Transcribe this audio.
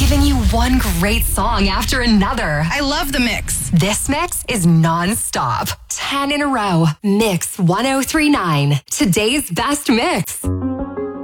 giving you one great song after another. I love the mix. This mix is non-stop. 10 in a row. Mix 1039. Today's best mix.